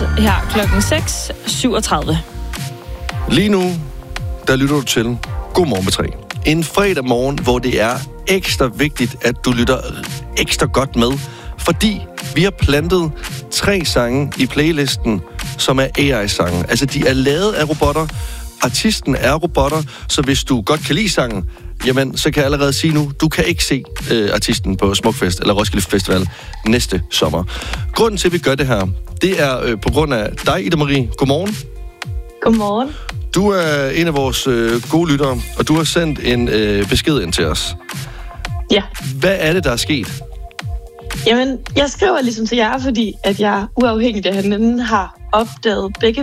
her klokken 6:37. Lige nu, der lytter du til Godmorgen med 3. En fredag morgen, hvor det er ekstra vigtigt, at du lytter ekstra godt med, fordi vi har plantet 3 sange i playlisten, som er AI-sange. Altså, de er lavet af robotter. Artisten er robotter, så hvis du godt kan lide sangen, jamen, så kan jeg allerede sige nu, du kan ikke se artisten på Smukfest eller Roskilde Festival næste sommer. Grunden til, at vi gør det her, det er på grund af dig, Ida Marie. Godmorgen. Godmorgen. Du er en af vores gode lyttere, og du har sendt en besked ind til os. Ja. Hvad er det, der er sket? Jamen, jeg skriver ligesom til jer, fordi at jeg uafhængigt af hinanden har opdaget begge